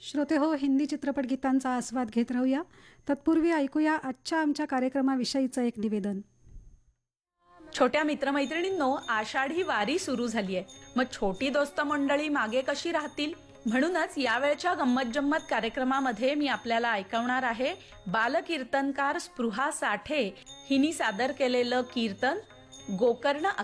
श्रोते हो, हिंदी चित्रपट गीतांचा आस्वाद घेत राहूया. तत्पूर्वी ऐकूया आजच्या आमच्या कार्यक्रमाविषयीचं एक निवेदन. छोट्या मित्रमैत्रिणींनो, आषाढी वारी सुरू झालीये. मग छोटी दोस्त मंडळी मागे कशी राहतील? म्हणूनच यावेळच्या गंमत जम्मत कार्यक्रमामध्ये मी आपल्याला ऐकवणार आहे बालकीर्तनकार स्पृहा साठे हिनी सादर केलेलं कीर्तन गोकर्ण